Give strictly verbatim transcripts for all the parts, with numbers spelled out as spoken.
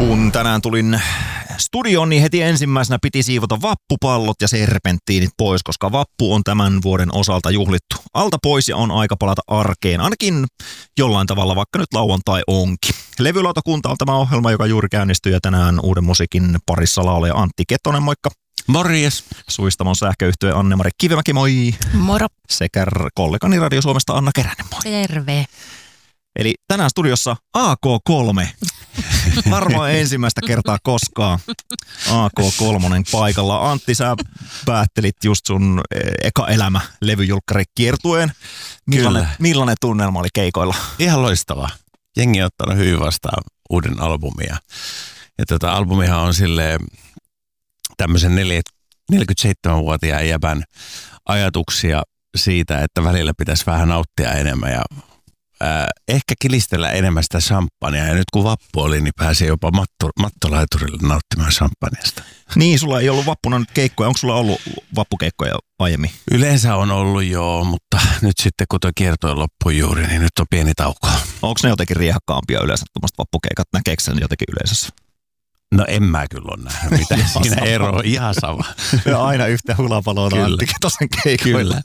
Kun tänään tulin studioon, niin heti ensimmäisenä piti siivota vappupallot ja serpenttiinit pois, koska vappu on tämän vuoden osalta juhlittu alta pois ja on aika palata arkeen, ainakin jollain tavalla, vaikka nyt lauantai onkin. Levylautakunta on tämä ohjelma, joka juuri käynnistyy ja tänään uuden musiikin parissa laulaja Antti Kettonen, moikka. Morjes. Suistamon sähköyhtyeen Anne-Mari Kivimäki, moi. Moro. Sekä kollegani Radio Suomesta Anna Keränen, moi. Terve. Eli tänään studiossa A K kolme. Varmaan ensimmäistä kertaa koskaan A K kolme paikalla. Antti, sä päättelit just sun eka elämä levyjulkkari kiertueen. Millainen, millainen tunnelma oli keikoilla? Ihan loistavaa. Jengi on ottanut hyvin vastaan uuden albumia. Ja tota albumihan on silleen tämmöisen neljäkymmentäseitsemänvuotiaan jäbän ajatuksia siitä, että välillä pitäisi vähän nauttia enemmän ja Äh, ehkä kilistellä enemmän sitä champagnea. Ja nyt kun vappu oli, niin pääsi jopa matto, mattolaiturille nauttimaan champagneasta. Niin, sulla ei ollut vappuna nyt keikkoja. Onko sulla ollut vappukeikkoja aiemmin? Yleensä on ollut joo, mutta nyt sitten kun tuo kiertoi loppui juuri, niin nyt on pieni tauko. Onko ne jotenkin riehakkaampia yleensä tuommoiset vappukeikat? Näkeekö sen jotenkin yleisössä? No en mä kyllä ole nähnyt mitään. Siinä ero on ihan sama. Ja aina yhtä hulapaloa Antti Kettosen keikoilla.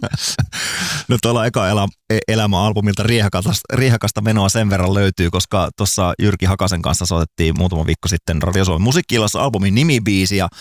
No tuolla eka elä, elämä-albumilta riehakasta, riehakasta menoa sen verran löytyy, koska tuossa Jyrki Hakasen kanssa soitettiin muutama viikko sitten Radio Suomen musiikki-illassa albumin nimibiisi ja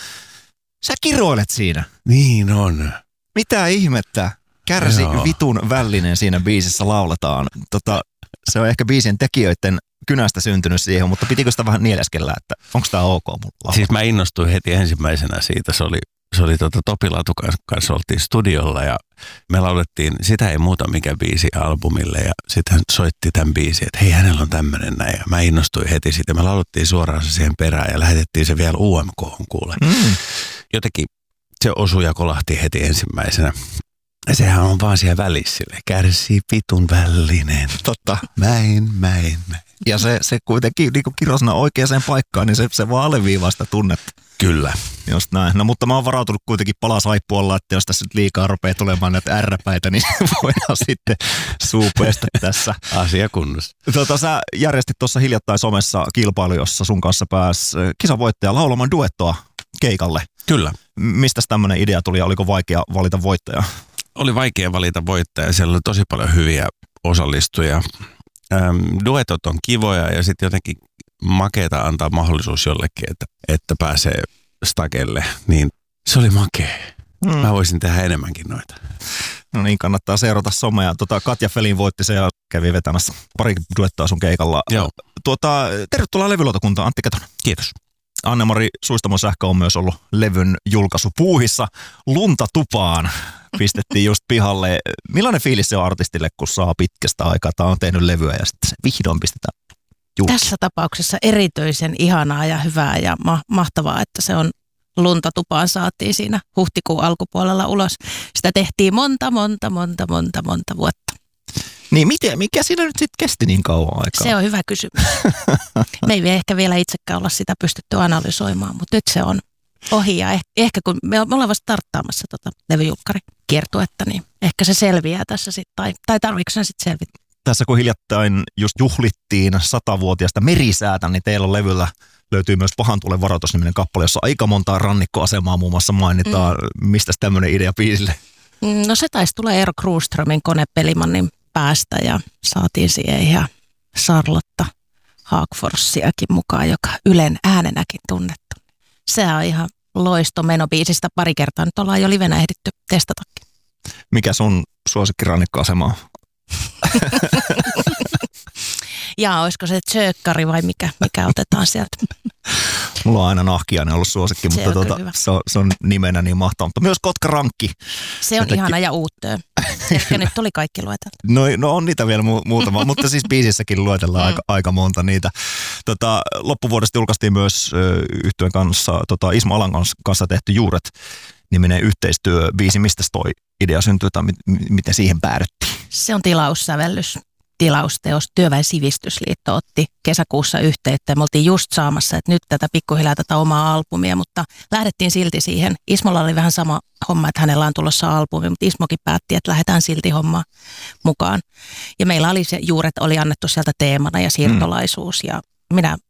sä kiroilet siinä. Niin on. Mitä ihmettä? Kärsi Joo. vitun vällinen siinä biisissä lauletaan. Tota, se on ehkä biisin tekijöiden kynästä syntynyt siihen, mutta pitikö sitä vähän nieleskellä, että onko tämä ok mulla? Siis mä innostuin heti ensimmäisenä siitä. Se oli, se oli tota Topi Latukan kanssa oltiin studiolla ja me laulettiin Sitä ei muuta mikä biisi albumille ja sitten hän soitti tämän biisin, että hei hänellä on tämmöinen näin ja mä innostuin heti siitä. Me laulettiin suoraan se siihen perään ja lähetettiin se vielä U M K:hon kuule. Mm. Jotenkin se osui ja kolahti heti ensimmäisenä. Ja sehän on vaan siellä välissä sille. Kärsii vitun vällinen. Totta. Mäin, mäin, mäin. Ja se, se kuitenkin niin kirosana oikeaan paikkaan, niin se, se vaan alleviivaa sitä tunnetta. Kyllä. Just näin. No mutta mä oon varautunut kuitenkin palasaipuolella, että jos tässä nyt liikaa rupeaa tulemaan näitä ärräpäitä, niin voidaan sitten suupeesta tässä. Asia kunnossa. Tota, sä järjestit tuossa hiljattain somessa kilpailu, jossa sun kanssa pääsi kisavoittaja laulamaan duettoa keikalle. Kyllä. Mistäs tämmöinen idea tuli ja oliko vaikea valita voittajaa? Oli vaikea valita voittajaa. Siellä oli tosi paljon hyviä osallistujia. Ähm, duetot on kivoja ja sitten jotenkin makeeta antaa mahdollisuus jollekin, että, että pääsee stakelle. Niin se oli makea. Hmm. Mä voisin tehdä enemmänkin noita. No niin, kannattaa seurata somea. Tota, Katja Felin voitti se ja kävi vetämässä pari duettoa sun keikalla. Joo. Tuota, tervetuloa levylautakuntaan, Antti Kettonen. Kiitos. Anne-Mari Suistamon sähkö on myös ollut levyn julkaisupuuhissa. Lunta tupaan pistettiin just pihalle. Millainen fiilis se on artistille, kun saa pitkästä aikaa? Tämä on tehnyt levyä ja sitten se vihdoin pistetään julki. Tässä tapauksessa erityisen ihanaa ja hyvää ja ma- mahtavaa, että se on Lunta tupaan saatiin siinä huhtikuun alkupuolella ulos. Sitä tehtiin monta, monta, monta, monta, monta vuotta. Niin miten, mikä siinä nyt sitten kesti niin kauan aikaa? Se on hyvä kysymys. Me ei ehkä vielä itsekään olla sitä pystytty analysoimaan, mutta nyt se on ohi. Ja ehkä, ehkä kun me ollaan vasta starttaamassa tota levyjulkkarikiertuetta, niin ehkä se selviää tässä sitten. Tai, tai tarvitsetko sen sitten selvitä? Tässä kun hiljattain just juhlittiin satavuotiaasta merisäätä, niin teillä on levyllä löytyy myös Pahan tulen varoitusniminen kappale, jossa aika montaa rannikkoasemaa muun muassa mainitaan. Mm. Mistäs tämmöinen idea biisille? No se taisi tulla Eero Kruuströmin Konepelimannin päästä ja saatiin siihen ihan Charlotta Haagforssiakin mukaan, joka Ylen äänenäkin tunnettu. Se on ihan loisto menobiisistä. Pari kertaa nyt ollaan jo livenä ehditty testatakin. Mikä sun suosikkirannikkoasema on? Jaa, olisiko se tsöökkari vai mikä, mikä otetaan sieltä? Mulla on aina Nahkiainen ollut suosikki, se mutta tuota, se, on, se on nimenä niin mahtava. Mutta myös Kotkarankki. Se on Jotenkin... ihana ja uuttöö. Ehkä nyt tuli kaikki lueteltu. No, no on niitä vielä mu- muutama, mutta siis biisissäkin luetellaan mm. aika, aika monta niitä. Tota, loppuvuodesta julkaistiin myös ö, yhtyeen kanssa, tota, Ismo Alan kanssa tehty Juuret -niminen yhteistyöbiisi. Mistä toi idea syntyi tai m- miten siihen päädyttiin? Se on tilaussävellys. Tilausteos. Työväen sivistysliitto otti kesäkuussa yhteyttä. Me oltiin just saamassa, että nyt tätä pikkuhiljaa tätä omaa albumia, mutta lähdettiin silti siihen. Ismolla oli vähän sama homma, että hänellä on tulossa albumi, mutta Ismokin päätti, että lähdetään silti hommaan mukaan. Ja meillä oli se Juuret oli annettu sieltä teemana ja siirtolaisuus ja minä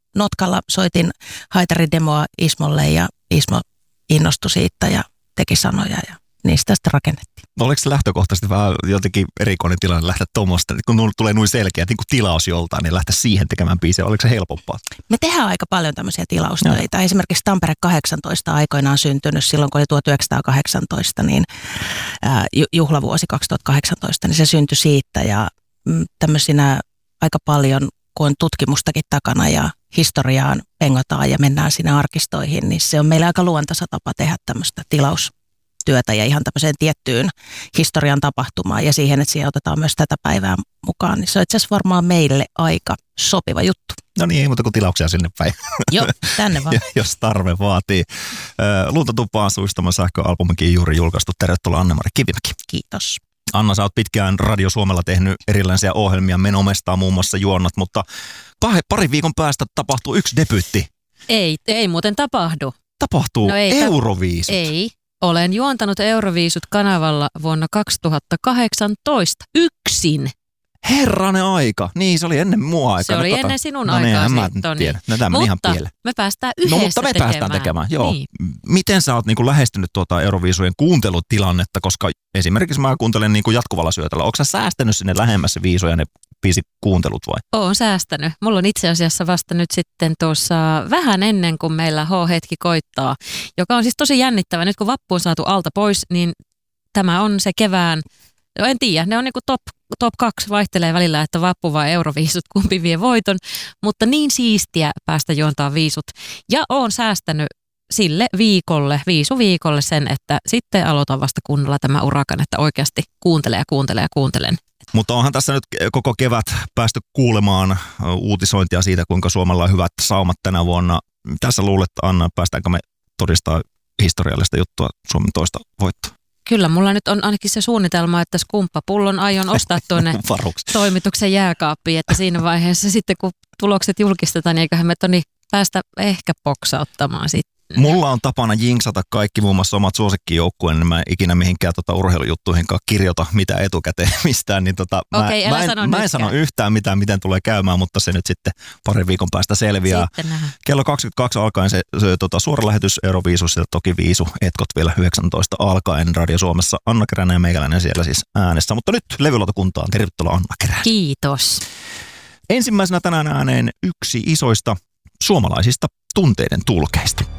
Notkalla soitin haitaridemoa Ismolle ja Ismo innostui siitä ja teki sanoja ja niistä sitten rakennettiin. Oliko se lähtökohtaisesti vähän jotenkin erikoinen tilanne lähteä tuommoista, kun tulee noin selkeä niin kuin tilaus joltain, niin lähteä siihen tekemään biisiä? Oliko se helpompaa? Me tehdään aika paljon tämmöisiä tilaustöitä. No. Esimerkiksi Tampere kahdeksantoista aikoinaan syntynyt silloin, kun oli tuhatyhdeksänsataakahdeksantoista, niin ää, juhlavuosi kaksituhattakahdeksantoista, niin se syntyi siitä ja mm, tämmöisinä aika paljon, kun on tutkimustakin takana ja historiaan pengotaan ja mennään sinne arkistoihin, niin se on meillä aika luontaisa tapa tehdä tämmöistä tilaustyötä ja ihan tämmöiseen tiettyyn historian tapahtumaan ja siihen, että siihen otetaan myös tätä päivää mukaan, niin se on itse asiassa varmaan meille aika sopiva juttu. No niin, ei muuta kuin tilauksia sinne päin. Joo, tänne vaan. Jos tarve vaatii. Luuntotupaan suistama sähköalbumikin juuri julkaistu. Tervetuloa Anne-Mari Kivimäki. Kiitos. Anna, sä oot pitkään Radio Suomella tehnyt erilaisia ohjelmia, Menomestaa muun muassa juonnat, mutta pari, pari viikon päästä tapahtuu yksi debyytti. Ei, ei muuten tapahdu. Tapahtuu no ei, Euroviisut. Ei, olen juontanut Euroviisut kanavalla vuonna kaksituhattakahdeksantoista yksin. Herranen aika. Niin, se oli ennen mua aikaa. Se oli tota, ennen sinun no aikaa. Niin, en mä tiedä. No tämä meni ihan pieleen. me päästään yhdessä No mutta me tekemään. päästään tekemään, joo. Niin. Miten sä oot niinku lähestynyt tuota Euroviisujen kuuntelutilannetta, koska esimerkiksi mä kuuntelen niinku jatkuvalla syötöllä. Ootko sä säästänyt sinne lähemmässä viisoja ne biisi kuuntelut vai? Oon säästänyt. Mulla on itse asiassa vasta nyt sitten tuossa vähän ennen kuin meillä H-hetki koittaa, joka on siis tosi jännittävä. Nyt kun vappu on saatu alta pois, niin tämä on se kevään, no en tiedä, ne on niinku top Top kaksi vaihtelee välillä, että vappu vai Euroviisut, kumpi vie voiton, mutta niin siistiä päästä juontaa viisut. Ja oon säästänyt sille viikolle, viisuviikolle sen, että sitten aloitan vasta kunnolla tämä urakan, että oikeasti kuuntele ja kuuntele ja kuuntelen. Mutta onhan tässä nyt koko kevät päästy kuulemaan uutisointia siitä, kuinka Suomella on hyvät saumat tänä vuonna. Tässä luulet, Anna, päästäänkö me todistaa historiallista juttua Suomen toista voittoa? Kyllä, mulla nyt on ainakin se suunnitelma, että skumppapullon aion ostaa tuonne toimituksen jääkaappiin, että siinä vaiheessa sitten kun tulokset julkistetaan, niin eiköhän me toni päästä ehkä boksauttamaan sitten. Mulla on tapana jinksata kaikki muun muassa omat suosikkijoukkueen, niin mä en ikinä mihinkään tota urheilujuttuihinkaan kirjoita mitään etukäteen mistään. Niin tota, Okei, mä, mä, en, sano mä en sano yhtään mitään, miten tulee käymään, mutta se nyt sitten parin viikon päästä selviää. Kello kaksikymmentäkaksi alkaen se, se tota, suora lähetys Euroviisussa ja toki viisu etkot vielä yhdeksäntoista alkaen Radio Suomessa. Anna Keränen ja meikäläinen siellä siis äänessä. Mutta nyt levylautakuntaan. Tervetuloa Anna Keränen. Kiitos. Ensimmäisenä tänään ääneen yksi isoista suomalaisista tunteiden tulkeista.